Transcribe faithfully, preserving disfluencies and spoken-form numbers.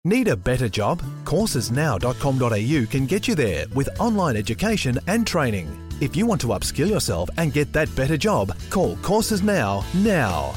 Need a better job? courses now dot com dot a u can get you there with online education and training. If you want to upskill yourself and get that better job, call Courses Now now.